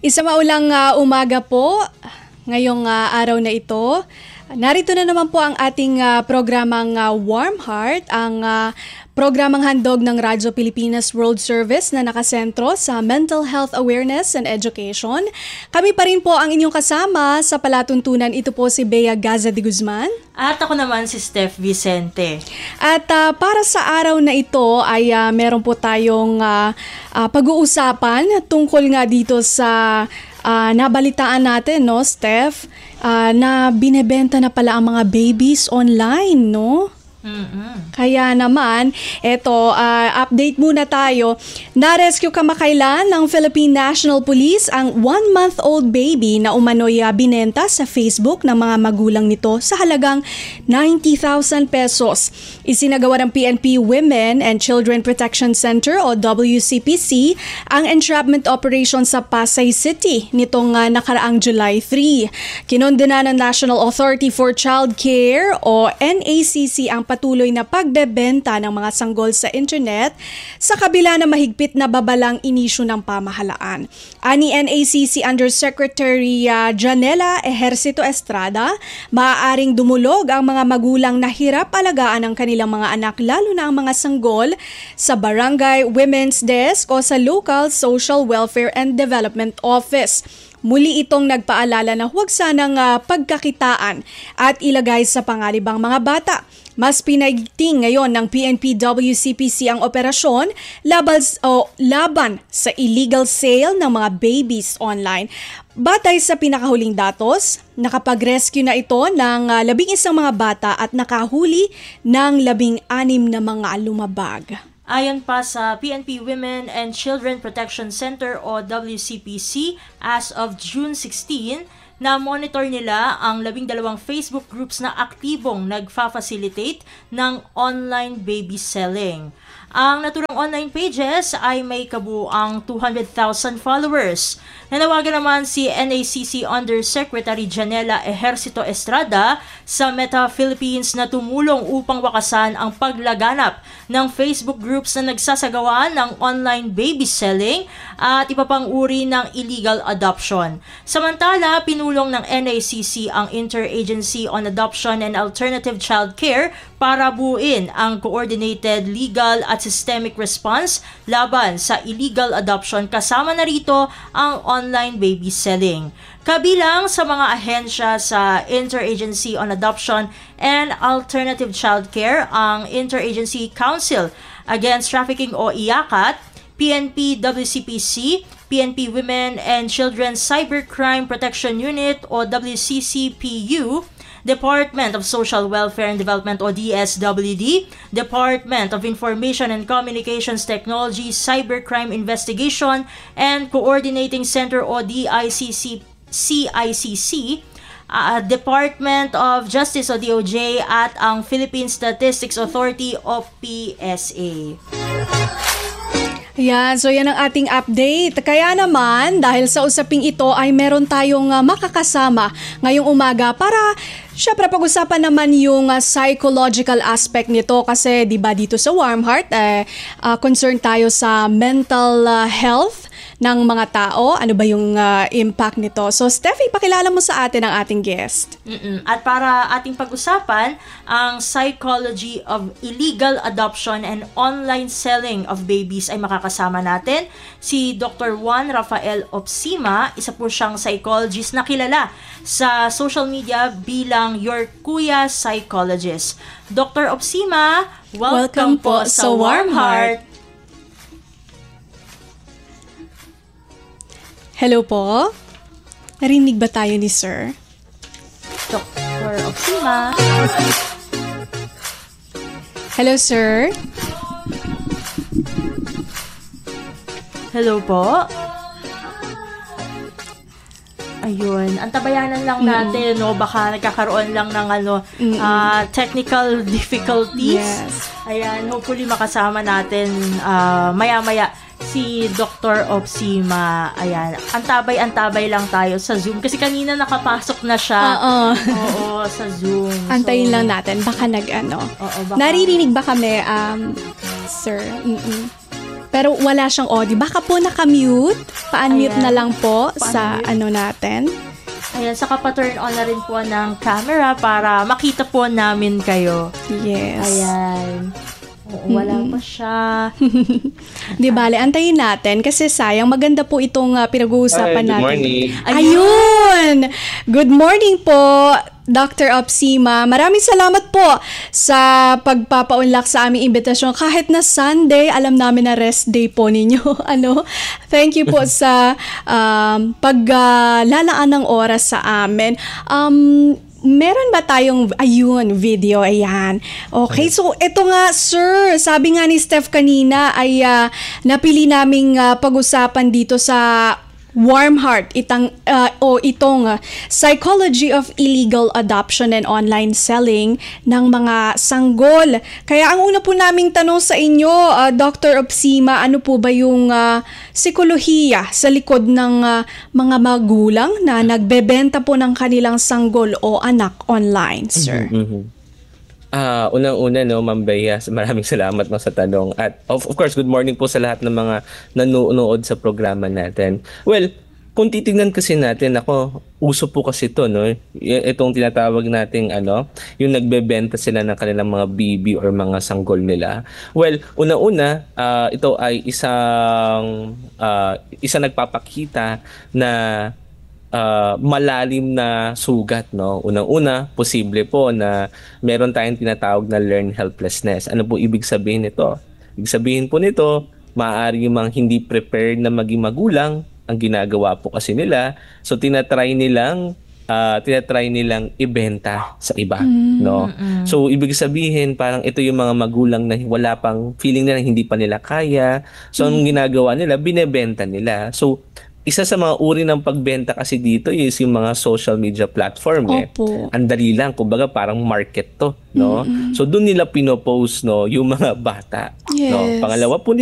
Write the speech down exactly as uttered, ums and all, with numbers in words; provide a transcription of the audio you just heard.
Isang maulang uh, umaga po ngayong uh, araw na ito. Narito na naman po ang ating uh, programang uh, Warm Heart, ang uh, programang handog ng Radyo Pilipinas World Service na nakasentro sa mental health awareness and education. Kami pa rin po ang inyong kasama sa palatuntunan. Ito po si Bea Gaza de Guzman. At ako naman si Steph Vicente. At uh, para sa araw na ito ay uh, meron po tayong uh, uh, pag-uusapan tungkol nga dito sa Uh, nabalitaan natin, no, Steph, uh, na binebenta na pala ang mga babies online, no? Mm-hmm. Kaya naman, eto, uh, update muna tayo. Na-rescue kamakailan ng Philippine National Police ang one-month-old baby na umano'y uh, binenta sa Facebook ng mga magulang nito sa halagang ninety thousand pesos. Isinagawa ng P N P Women and Children Protection Center o W C P C ang entrapment operation sa Pasay City nitong uh, nakaraang July third. Kinondena ng National Authority for Child Care o N A C C ang patuloy na pagbebenta ng mga sanggol sa internet sa kabila na mahigpit na babalang inisyu ng pamahalaan. Ani N A C C Undersecretary uh, Janela Ejercito Estrada, maaaring dumulog ang mga magulang na hirap alagaan ang kanilang mga anak, lalo na ang mga sanggol sa Barangay Women's Desk o sa Local Social Welfare and Development Office. Muli itong nagpaalala na huwag sanang uh, pagkakitaan at ilagay sa pangalibang mga bata. Mas pinagting ngayon ng P N P W C P C ang operasyon laban, o, laban sa illegal sale ng mga babies online. Batay sa pinakahuling datos, nakapag-rescue na ito ng uh, labing isang mga bata at nakahuli ng labing anim na mga lumabag. Ayon pa sa P N P Women and Children Protection Center o W C P C, as of June sixteenth, na-monitor nila ang labing dalawang Facebook groups na aktibong nagfa-facilitate ng online baby selling. Ang naturang online pages ay may kabuuang two hundred thousand followers. Nanawagan naman si N A C C Undersecretary Janela Ejercito Estrada sa Meta Philippines na tumulong upang wakasan ang paglaganap ng Facebook groups na nagsasagawa ng online baby selling at iba pang uri ng illegal adoption. Samantala, pinulong ng N A C C ang Interagency on Adoption and Alternative Child Care para buuin ang coordinated legal at systemic response laban sa illegal adoption, kasama na rito ang online baby selling. Kabilang sa mga ahensya sa Interagency on Adoption and Alternative Child Care ang Interagency Council Against Trafficking o I A C A T, P N P W C P C, P N P Women and Children Cybercrime Protection Unit o W C C P U, Department of Social Welfare and Development o D S W D, Department of Information and Communications Technology Cybercrime Investigation and Coordinating Center o D I C C C I C C, uh, Department of Justice o D O J at ang Philippine Statistics Authority o P S A. Yan, so yan ang ating update. Kaya naman, dahil sa usaping ito ay meron tayong uh, makakasama ngayong umaga para syempre pag-usapan naman yung uh, psychological aspect nito kasi 'di ba dito sa Warm Heart eh uh, concerned tayo sa mental uh, health ng mga tao. Ano ba yung uh, impact nito? So Steffi, pakilala mo sa atin ang ating guest. Mm-mm. At para ating pag-usapan ang psychology of illegal adoption and online selling of babies ay makakasama natin si Doctor Juan Rafael Opsima. Isa po siyang psychologist na kilala sa social media bilang Your Kuya Psychologist. Doctor Opsima, welcome, welcome po sa Warm Heart. Hello po. Narinig ba tayo ni Sir? Doctor Opsima. Hello, Sir. Hello po. Ayun, antabayanan lang natin, mm. no, baka nagkakaroon lang ng ano, uh, technical difficulties. Yes. Ayan, hopefully makasama natin uh, maya-maya si Doctor Opsima. Ayan, antabay-antabay lang tayo sa Zoom kasi kanina nakapasok na siya. Oo. Oo, sa Zoom. Antayin so, lang natin, baka nag-ano. Oo, baka. Naririnig ba kami, um, Sir? Mm-mm. Pero wala siyang audio. Baka po nakamute. Pa-unmute Ayan. na lang po sa Pa-unmute. ano natin. Ayan, saka pa-turn on na rin po ng camera para makita po namin kayo. Yes. Ayan. Oo, wala pa siya. Di bale, antayin natin kasi sayang maganda po itong uh, pinag-uusapan Hi, good natin. morning. Ayun! Good morning po, Doctor Opsima. Maraming salamat po sa pagpapaunlak sa aming imbitasyon. Kahit na Sunday, alam namin na rest day po ninyo. ano? Thank you po sa um, paglalaan ng oras sa amin. Um, Meron ba tayong, ayun, video, ayan. Okay, so ito nga, sir, sabi nga ni Steph kanina ay uh, napili naming uh, pag-usapan dito sa Warm Heart, itang, uh, o itong uh, Psychology of Illegal Adoption and Online Selling ng mga sanggol. Kaya ang una po naming tanong sa inyo, uh, Doctor Opsima, ano po ba yung uh, psikolohiya sa likod ng uh, mga magulang na nagbebenta po ng kanilang sanggol o anak online, sir? Mhm. Ah, unang-una no, Ma'am Bea, maraming salamat no sa tanong. At of, of course, good morning po sa lahat ng mga nanonood sa programa natin. Well, kung titingnan kasi natin, ako, uso po kasi ito, no? Y- Itong tinatawag nating ano, yung nagbebenta sila ng kanilang mga bibi or mga sanggol nila. Well, una-una, ah, ito ay isang ah, isa nagpapakita na uh, malalim na sugat, no? Unang-una, posible po na meron tayong tinatawag na learned helplessness. Ano po ibig sabihin nito? Ibig sabihin po nito, maaari mang hindi prepared na maging magulang ang ginagawa po kasi nila. So tinatry nilang uh, tinatry nilang ibenta sa iba, no? So ibig sabihin parang ito yung mga magulang na wala pang feeling nila hindi pa nila kaya. So ang ginagawa nila, binebenta nila. So isa sa mga uri ng pagbenta kasi dito is yung mga social media platform eh. Opo. Ang dali lang, kumbaga parang market to, no? So doon nila pinopost no yung mga bata, no? Yes. Pangalawa po